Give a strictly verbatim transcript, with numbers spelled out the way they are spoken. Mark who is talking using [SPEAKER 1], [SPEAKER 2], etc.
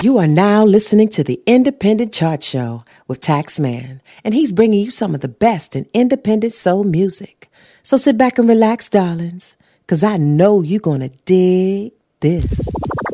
[SPEAKER 1] You are now listening to the Independent Chart Show with Taxman, and he's bringing you some of the best in independent soul music. So sit back and relax, darlings, because I know you're going to dig this.